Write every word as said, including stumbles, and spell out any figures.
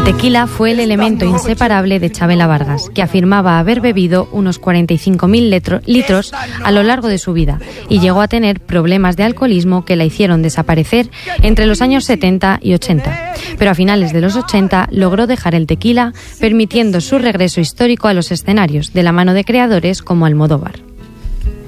tequila fue el elemento inseparable de Chabela Vargas, que afirmaba haber bebido unos cuarenta y cinco mil litros a lo largo de su vida y llegó a tener problemas de alcoholismo que la hicieron desaparecer entre los años setenta y ochenta. Pero a finales de los ochenta logró dejar el tequila, permitiendo su regreso histórico a los escenarios, de la mano de creadores como Almodóvar.